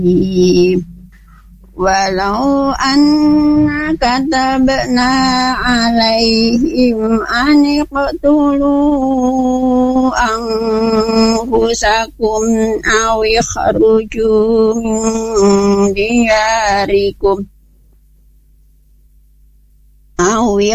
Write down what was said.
ولو أن كتبنا عليهم أن اقتلوا أنفسكم أو اخرجوا من دياركم